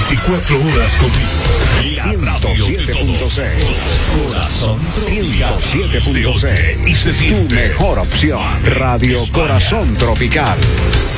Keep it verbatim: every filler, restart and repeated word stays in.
veinticuatro horas contigo. ciento siete punto seis. Corazón ciento siete punto seis. Y se siente. Tu mejor opción. Radio Corazón Tropical.